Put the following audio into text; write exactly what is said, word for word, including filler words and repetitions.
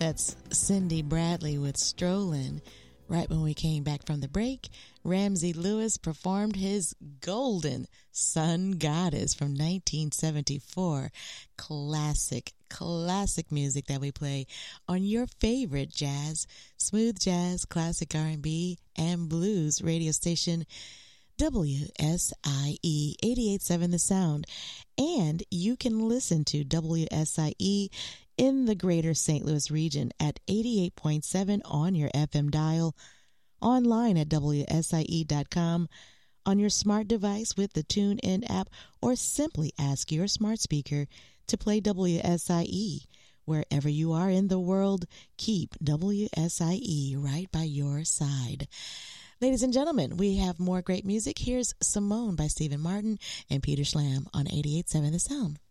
That's Cindy Bradley with Strollin'. Right when we came back from the break, Ramsey Lewis performed his golden Sun Goddess from nineteen seventy-four. Classic, classic music that we play on your favorite jazz, smooth jazz, classic R and B, and blues radio station, W S I E eighty-eight point seven The Sound. And you can listen to W S I E in the greater Saint Louis region at eighty-eight point seven on your F M dial, online at W S I E dot com, on your smart device with the TuneIn app, or simply ask your smart speaker to play W S I E. Wherever you are in the world, keep W S I E right by your side. Ladies and gentlemen, we have more great music. Here's Simone by Stephen Martin and Peter Schlam on eighty-eight point seven The Sound.